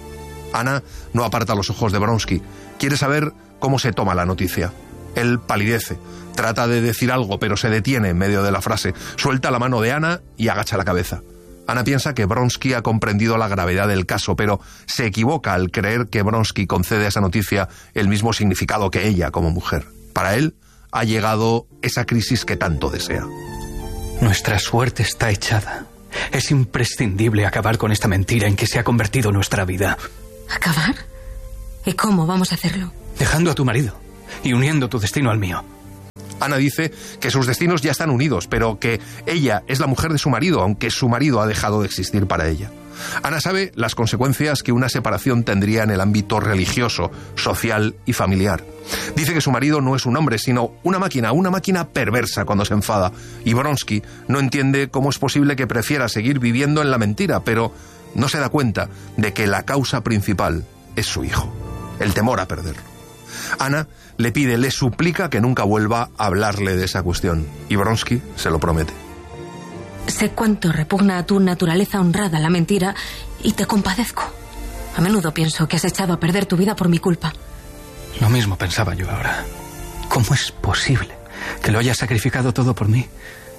Ana no aparta los ojos de Bronsky. Quiere saber cómo se toma la noticia. Él palidece. Trata de decir algo, pero se detiene en medio de la frase. Suelta la mano de Ana y agacha la cabeza. Ana piensa que Bronsky ha comprendido la gravedad del caso, pero se equivoca al creer que Bronsky concede a esa noticia el mismo significado que ella como mujer. Para él ha llegado esa crisis que tanto desea.
Nuestra suerte está echada. Es imprescindible acabar con esta mentira en que se ha convertido nuestra vida.
¿Acabar? ¿Y cómo vamos a hacerlo?
Dejando a tu marido y uniendo tu destino al mío.
Ana dice que sus destinos ya están unidos, pero que ella es la mujer de su marido, aunque su marido ha dejado de existir para ella. Ana sabe las consecuencias que una separación tendría en el ámbito religioso, social y familiar. Dice que su marido no es un hombre, sino una máquina perversa cuando se enfada. Y Bronsky no entiende cómo es posible que prefiera seguir viviendo en la mentira, pero no se da cuenta de que la causa principal es su hijo, el temor a perderlo. Ana le suplica que nunca vuelva a hablarle de esa cuestión, y Bronsky se lo promete.
Sé cuánto repugna a tu naturaleza honrada la mentira y te compadezco. A menudo pienso que has echado a perder tu vida por mi culpa.
Lo mismo pensaba yo ahora. ¿Cómo es posible que lo hayas sacrificado todo por mí?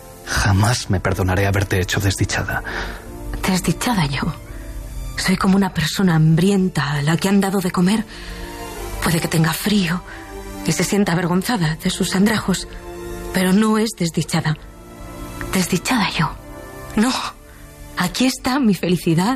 Jamás me perdonaré haberte hecho desdichada.
¿Desdichada yo? Soy como una persona hambrienta a la que han dado de comer. Puede que tenga frío y se sienta avergonzada de sus andrajos, pero no es desdichada. Desdichada yo. No. Aquí está mi felicidad.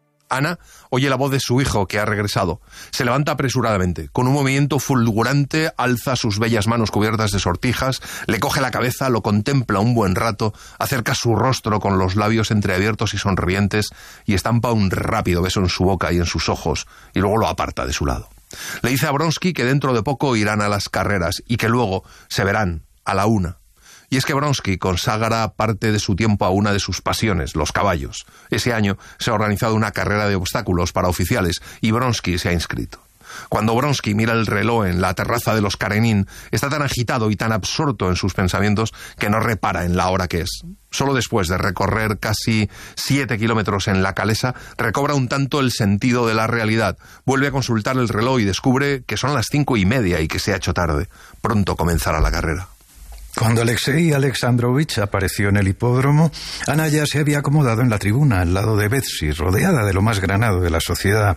Ana oye la voz de su hijo, que ha regresado. Se levanta apresuradamente. Con un movimiento fulgurante, alza sus bellas manos cubiertas de sortijas, le coge la cabeza, lo contempla un buen rato, acerca su rostro con los labios entreabiertos y sonrientes y estampa un rápido beso en su boca y en sus ojos, y luego lo aparta de su lado. Le dice a Vronsky que dentro de poco irán a las carreras y que luego se verán a la 1. Y es que Vronsky consagra parte de su tiempo a una de sus pasiones, los caballos. Ese año se ha organizado una carrera de obstáculos para oficiales y Vronsky se ha inscrito. Cuando Vronsky mira el reloj en la terraza de los Karenin, está tan agitado y tan absorto en sus pensamientos que no repara en la hora que es. Solo después de recorrer casi 7 kilómetros en la calesa, recobra un tanto el sentido de la realidad. Vuelve a consultar el reloj y descubre que son las 5:30 y que se ha hecho tarde. Pronto comenzará la carrera.
Cuando Alexei Alexandrovich apareció en el hipódromo, Ana ya se había acomodado en la tribuna al lado de Betsy, rodeada de lo más granado de la sociedad.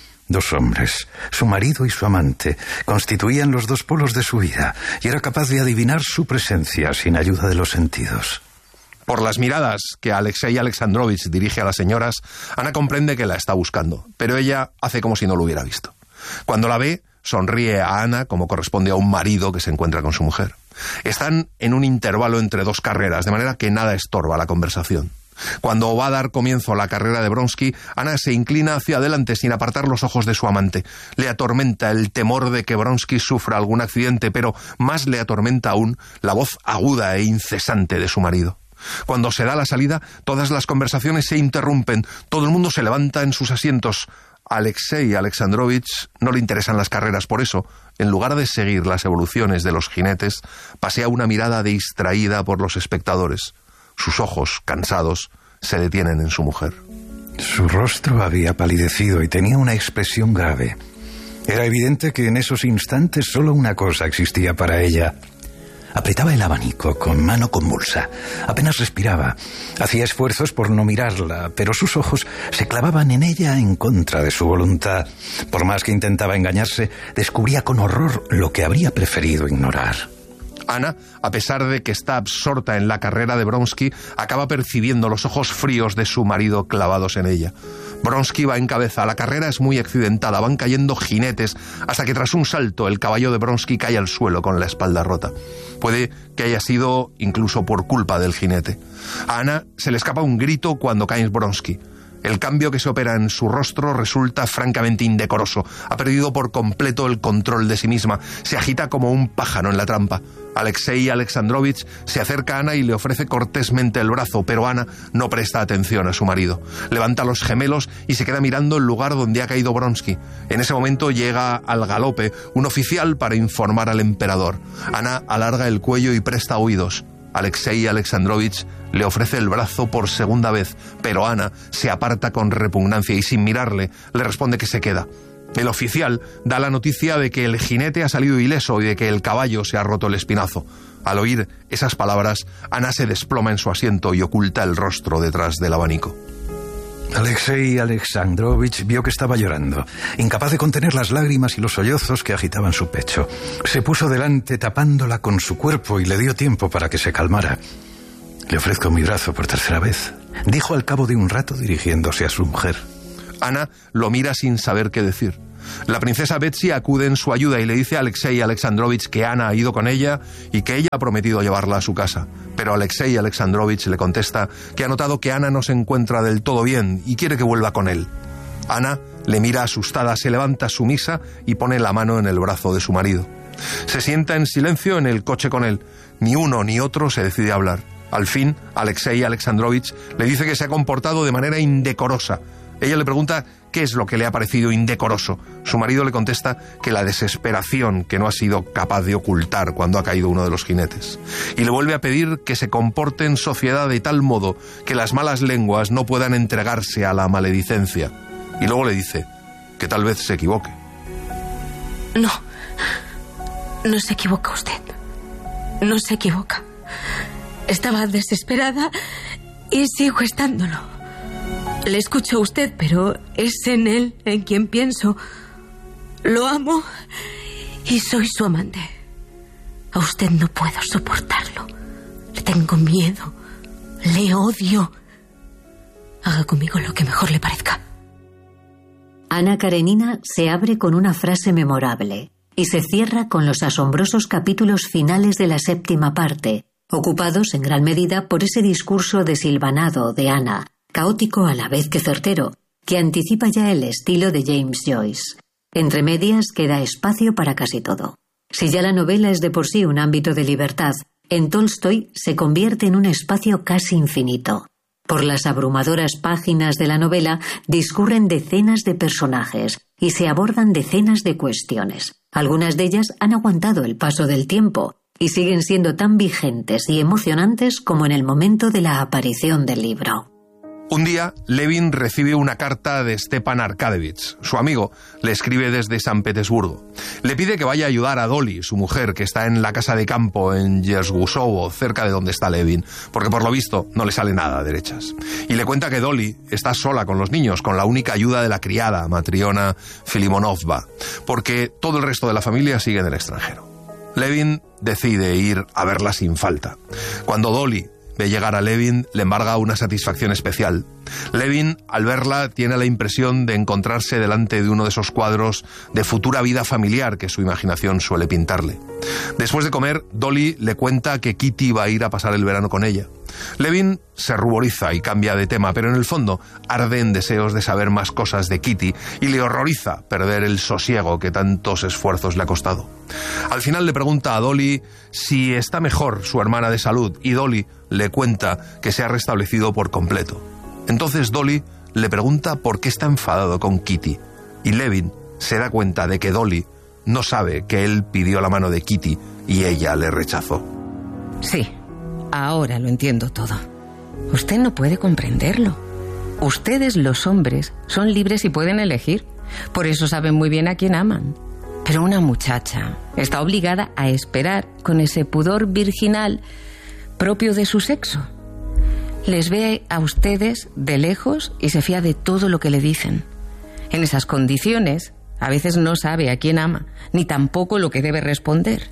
2 hombres, su marido y su amante, constituían los 2 polos de su vida, y era capaz de adivinar su presencia sin ayuda de los sentidos.
Por las miradas que Alexei Alexandrovich dirige a las señoras, Ana comprende que la está buscando, pero ella hace como si no lo hubiera visto. Cuando la ve, sonríe a Ana como corresponde a un marido que se encuentra con su mujer. Están en un intervalo entre 2 carreras, de manera que nada estorba la conversación. Cuando va a dar comienzo la carrera de Vronsky, Ana se inclina hacia adelante sin apartar los ojos de su amante. Le atormenta el temor de que Vronsky sufra algún accidente, pero más le atormenta aún la voz aguda e incesante de su marido. Cuando se da la salida, todas las conversaciones se interrumpen, todo el mundo se levanta en sus asientos. A Alexei Alexandrovich no le interesan las carreras, por eso, en lugar de seguir las evoluciones de los jinetes, pasea una mirada distraída por los espectadores. Sus ojos, cansados, se detienen en su mujer.
Su rostro había palidecido y tenía una expresión grave. Era evidente que en esos instantes solo una cosa existía para ella. Apretaba el abanico con mano convulsa. Apenas respiraba. Hacía esfuerzos por no mirarla, pero sus ojos se clavaban en ella en contra de su voluntad. Por más que intentaba engañarse, descubría con horror lo que habría preferido ignorar.
Ana, a pesar de que está absorta en la carrera de Vronsky, acaba percibiendo los ojos fríos de su marido clavados en ella. Vronsky va en cabeza, la carrera es muy accidentada, van cayendo jinetes, hasta que tras un salto el caballo de Vronsky cae al suelo con la espalda rota. Puede que haya sido incluso por culpa del jinete. A Ana se le escapa un grito cuando cae Vronsky. El cambio que se opera en su rostro resulta francamente indecoroso. Ha perdido por completo el control de sí misma. Se agita como un pájaro en la trampa. Alexei Alexandrovich se acerca a Ana y le ofrece cortésmente el brazo, pero Ana no presta atención a su marido. Levanta los gemelos y se queda mirando el lugar donde ha caído Vronsky. En ese momento llega al galope un oficial para informar al emperador. Ana alarga el cuello y presta oídos. Alexei Alexandrovich le ofrece el brazo por segunda vez, pero Ana se aparta con repugnancia y sin mirarle le responde que se queda. El oficial da la noticia de que el jinete ha salido ileso y de que el caballo se ha roto el espinazo. Al oír esas palabras, Ana se desploma en su asiento y oculta el rostro detrás del abanico.
Alexei Alexandrovich vio que estaba llorando, incapaz de contener las lágrimas y los sollozos que agitaban su pecho. Se puso delante tapándola con su cuerpo y le dio tiempo para que se calmara. «Le ofrezco mi brazo por tercera vez», dijo al cabo de un rato dirigiéndose a su mujer.
Ana lo mira sin saber qué decir. La princesa Betsy acude en su ayuda y le dice a Alexei Alexandrovich que Ana ha ido con ella y que ella ha prometido llevarla a su casa. Pero Alexei Alexandrovich le contesta que ha notado que Ana no se encuentra del todo bien y quiere que vuelva con él. Ana le mira asustada, se levanta sumisa y pone la mano en el brazo de su marido. Se sienta en silencio en el coche con él. Ni uno ni otro se decide a hablar. Al fin, Alexei Alexandrovich le dice que se ha comportado de manera indecorosa. Ella le pregunta qué es lo que le ha parecido indecoroso. Su marido le contesta que la desesperación que no ha sido capaz de ocultar cuando ha caído uno de los jinetes. Y le vuelve a pedir que se comporte en sociedad de tal modo que las malas lenguas no puedan entregarse a la maledicencia. Y luego le dice que tal vez se equivoque.
No se equivoca usted. No se equivoca. Estaba desesperada y sigo estándolo. Le escucho a usted, pero es en él en quien pienso. Lo amo y soy su amante. A usted no puedo soportarlo. Le tengo miedo. Le odio. Haga conmigo lo que mejor le parezca.
Ana Karenina se abre con una frase memorable y se cierra con los asombrosos capítulos finales de la 7ª parte, ocupados en gran medida por ese discurso desilvanado de Ana, caótico a la vez que certero, que anticipa ya el estilo de James Joyce. Entre medias queda espacio para casi todo. Si ya la novela es de por sí un ámbito de libertad, en Tolstoy se convierte en un espacio casi infinito. Por las abrumadoras páginas de la novela discurren decenas de personajes y se abordan decenas de cuestiones. Algunas de ellas han aguantado el paso del tiempo y siguen siendo tan vigentes y emocionantes como en el momento de la aparición del libro.
Un día, Levin recibe una carta de Stepan Arkadevich. Su amigo le escribe desde San Petersburgo. Le pide que vaya a ayudar a Dolly, su mujer, que está en la casa de campo en Yerzgusovo, cerca de donde está Levin, porque por lo visto no le sale nada a derechas. Y le cuenta que Dolly está sola con los niños, con la única ayuda de la criada, Matriona Filimonovna, porque todo el resto de la familia sigue en el extranjero. Levin decide ir a verla sin falta. Cuando Dolly ve llegar a Levin, le embarga una satisfacción especial. Levin, al verla, tiene la impresión de encontrarse delante de uno de esos cuadros de futura vida familiar que su imaginación suele pintarle. Después de comer, Dolly le cuenta que Kitty va a ir a pasar el verano con ella. Levin se ruboriza y cambia de tema, pero en el fondo arde en deseos de saber más cosas de Kitty y le horroriza perder el sosiego que tantos esfuerzos le ha costado. Al final le pregunta a Dolly si está mejor su hermana de salud y Dolly le cuenta que se ha restablecido por completo. Entonces Dolly le pregunta por qué está enfadado con Kitty y Levin se da cuenta de que Dolly no sabe que él pidió la mano de Kitty y ella le rechazó.
Sí, ahora lo entiendo todo. Usted no puede comprenderlo. Ustedes, los hombres, son libres y pueden elegir. Por eso saben muy bien a quién aman. Pero una muchacha está obligada a esperar con ese pudor virginal propio de su sexo. Les ve a ustedes de lejos y se fía de todo lo que le dicen. En esas condiciones, a veces no sabe a quién ama, ni tampoco lo que debe responder.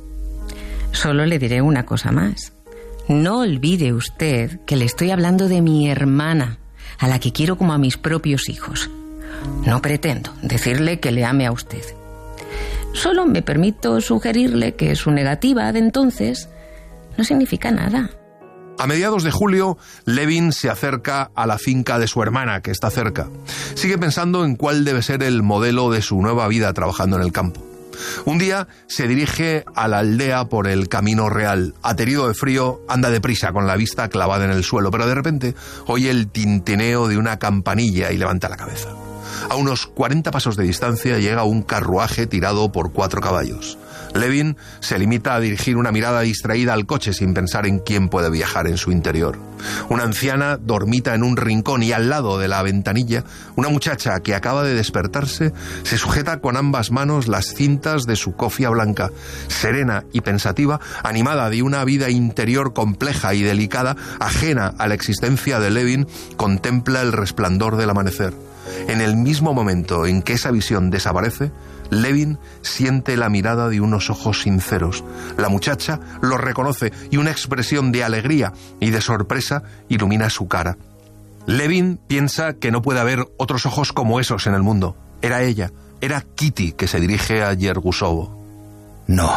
Solo le diré una cosa más. No olvide usted que le estoy hablando de mi hermana, a la que quiero como a mis propios hijos. No pretendo decirle que le ame a usted. Solo me permito sugerirle que su negativa de entonces no significa nada.
A mediados de julio, Levin se acerca a la finca de su hermana, que está cerca. Sigue pensando en cuál debe ser el modelo de su nueva vida trabajando en el campo. Un día se dirige a la aldea por el camino real. Aterido de frío, anda deprisa con la vista clavada en el suelo, pero de repente oye el tintineo de una campanilla y levanta la cabeza. A unos 40 pasos de distancia llega un carruaje tirado por 4 caballos. Levin se limita a dirigir una mirada distraída al coche sin pensar en quién puede viajar en su interior. Una anciana dormita en un rincón y al lado de la ventanilla, una muchacha que acaba de despertarse se sujeta con ambas manos las cintas de su cofia blanca. Serena y pensativa, animada de una vida interior compleja y delicada, ajena a la existencia de Levin, contempla el resplandor del amanecer. En el mismo momento en que esa visión desaparece, Levin siente la mirada de unos ojos sinceros. La muchacha lo reconoce y una expresión de alegría y de sorpresa ilumina su cara. Levin piensa que no puede haber otros ojos como esos en el mundo. Era ella, era Kitty que se dirige a Yergusovo.
No.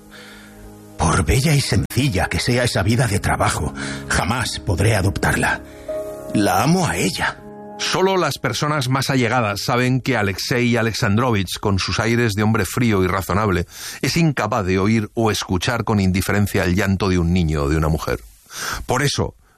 Por bella y sencilla que sea esa vida de trabajo, jamás podré adoptarla. La amo a ella.
Solo las personas más allegadas saben que Alexei Alexandrovich, con sus aires de hombre frío y razonable, es incapaz de oír o escuchar con indiferencia el llanto de un niño o de una mujer. Por eso,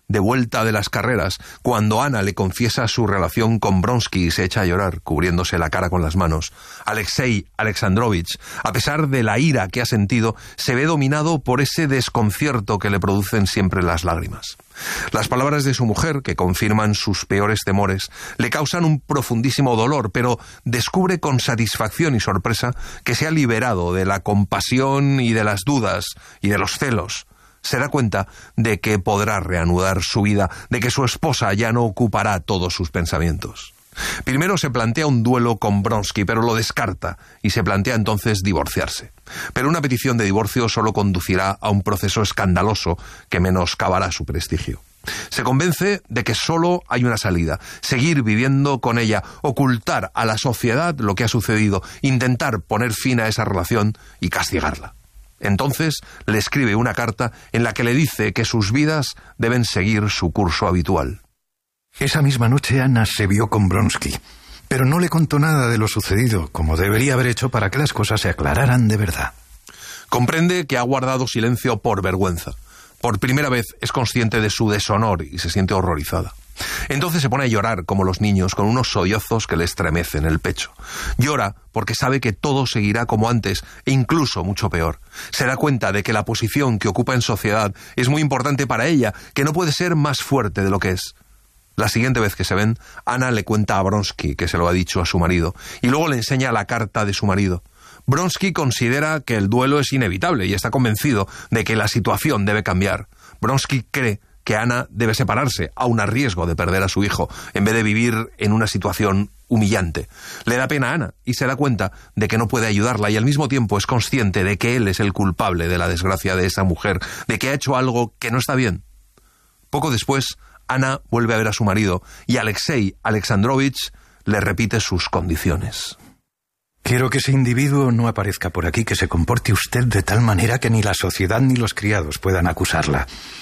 de vuelta de las carreras, cuando Ana le confiesa su relación con Bronsky y se echa a llorar, cubriéndose la cara con las manos, Alexei Alexandrovich, a pesar de la ira que ha sentido, se ve dominado por ese desconcierto que le producen siempre las lágrimas. Las palabras de su mujer, que confirman sus peores temores, le causan un profundísimo dolor, pero descubre con satisfacción y sorpresa que se ha liberado de la compasión y de las dudas y de los celos. Se da cuenta de que podrá reanudar su vida, de que su esposa ya no ocupará todos sus pensamientos. Primero se plantea un duelo con Bronsky, pero lo descarta y se plantea entonces divorciarse. Pero una petición de divorcio solo conducirá a un proceso escandaloso que menoscabará su prestigio. Se convence de que solo hay una salida: seguir viviendo con ella, ocultar a la sociedad lo que ha sucedido, intentar poner fin a esa relación y castigarla. Entonces le escribe una carta en la que le dice que sus vidas deben seguir su curso habitual.
Esa misma noche Ana se vio con Bronsky, pero no le contó nada de lo sucedido, como debería haber hecho para que las cosas se aclararan de verdad.
Comprende que ha guardado silencio por vergüenza. Por primera vez es consciente de su deshonor y se siente horrorizada. Entonces se pone a llorar como los niños, con unos sollozos que le estremecen el pecho. Llora porque sabe que todo seguirá como antes e incluso mucho peor. Se da cuenta de que la posición que ocupa en sociedad es muy importante para ella, que no puede ser más fuerte de lo que es. La siguiente vez que se ven, Ana le cuenta a Bronsky que se lo ha dicho a su marido, y luego le enseña la carta de su marido. Bronsky considera que el duelo es inevitable y está convencido de que la situación debe cambiar. Bronsky cree que Ana debe separarse, aun a riesgo de perder a su hijo, en vez de vivir en una situación humillante. Le da pena a Ana y se da cuenta de que no puede ayudarla, y al mismo tiempo es consciente de que él es el culpable de la desgracia de esa mujer, de que ha hecho algo que no está bien. Poco después, Ana vuelve a ver a su marido y Alexei Alexandrovich le repite sus condiciones.
Quiero que ese individuo no aparezca por aquí, que se comporte usted de tal manera que ni la sociedad ni los criados puedan acusarla.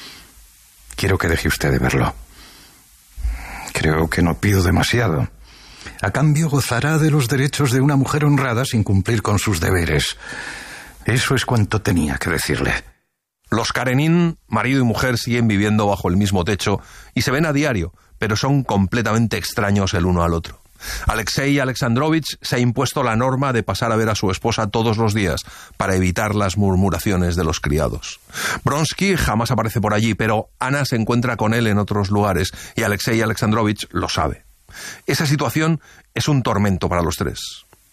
Quiero que deje usted de verlo. Creo que no pido demasiado. A cambio, gozará de los derechos de una mujer honrada sin cumplir con sus deberes. Eso es cuanto tenía que decirle.
Los Karenin, marido y mujer, siguen viviendo bajo el mismo techo y se ven a diario, pero son completamente extraños el uno al otro. Alexei Alexandrovich se ha impuesto la norma de pasar a ver a su esposa todos los días para evitar las murmuraciones de los criados. Bronsky jamás aparece por allí, pero Ana se encuentra con él en otros lugares y Alexei Alexandrovich lo sabe. Esa situación es un tormento para los tres.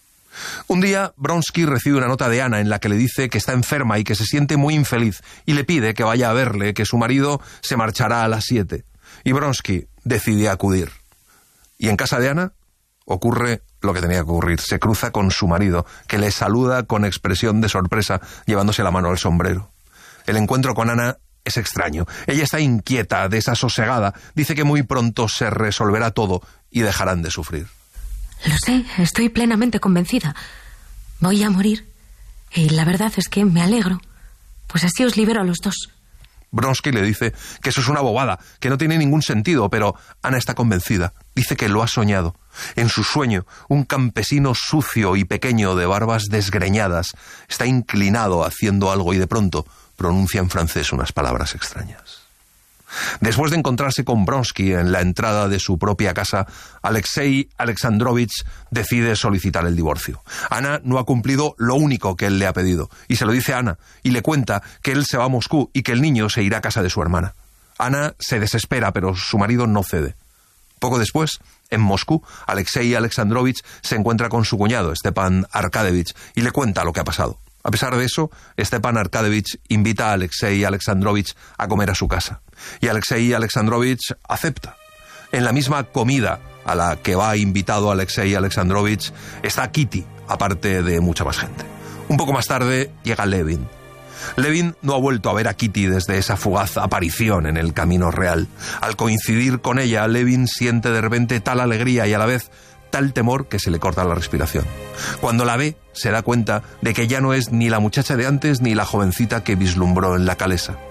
Un día, Bronsky recibe una nota de Ana en la que le dice que está enferma y que se siente muy infeliz y le pide que vaya a verle, que su marido se marchará a las 7. Y Bronsky decide acudir. Y en casa de Ana ocurre lo que tenía que ocurrir. Se cruza con su marido, que le saluda con expresión de sorpresa, llevándose la mano al sombrero. El encuentro con Ana es extraño. Ella está inquieta, desasosegada. Dice que muy pronto se resolverá todo y dejarán de sufrir.
Lo sé, estoy plenamente convencida. Voy a morir. Y la verdad es que me alegro. Pues así os libero a los dos.
Bronsky le dice que eso es una bobada, que no tiene ningún sentido, pero Ana está convencida. Dice que lo ha soñado. En su sueño, un campesino sucio y pequeño de barbas desgreñadas está inclinado haciendo algo y de pronto pronuncia en francés unas palabras extrañas. Después de encontrarse con Bronsky en la entrada de su propia casa, Alexei Alexandrovich decide solicitar el divorcio. Ana no ha cumplido lo único que él le ha pedido, y se lo dice a Ana, y le cuenta que él se va a Moscú y que el niño se irá a casa de su hermana. Ana se desespera, pero su marido no cede. Poco después, en Moscú, Alexei Alexandrovich se encuentra con su cuñado, Stepan Arkadevich, y le cuenta lo que ha pasado. A pesar de eso, Stepan Arkadevich invita a Alexei Alexandrovich a comer a su casa. Y Alexei Alexandrovich acepta. En la misma comida a la que va invitado Alexei Alexandrovich está Kitty, aparte de mucha más gente. Un poco más tarde llega Levin. Levin no ha vuelto a ver a Kitty desde esa fugaz aparición en el camino real. Al coincidir con ella, Levin siente de repente tal alegría y a la vez tal temor que se le corta la respiración. Cuando la ve, se da cuenta de que ya no es ni la muchacha de antes ni la jovencita que vislumbró en la calesa.